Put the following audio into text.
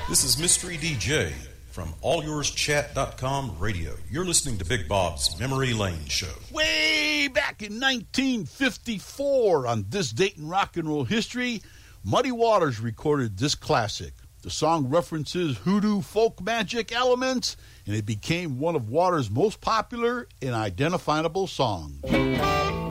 This is Mystery DJ from AllYoursChat.com radio. You're listening to Big Bob's Memory Lane Show. Way back in 1954, on this date in rock and roll history, Muddy Waters recorded this classic. The song references hoodoo folk magic elements, and it became one of Waters' most popular and identifiable songs.